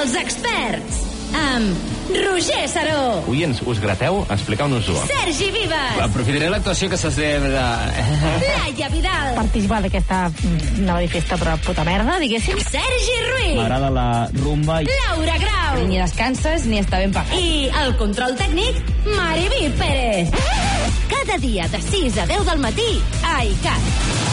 els experts, amb Roger Saró. Oients, us grateu? Expliqueu-nos-ho. Sergi Vives. Aprofitaré l'actuació que se celebra... Laia Vidal. Participar d'aquesta nova festa però puta merda, diguéssim. Sergi Ruiz. M'agrada la rumba. Laura Grau. Ni descanses ni està ben pagat. I el control tècnic, Mariví Pérez. Cada dia de 6 a 10 del matí a ICAT.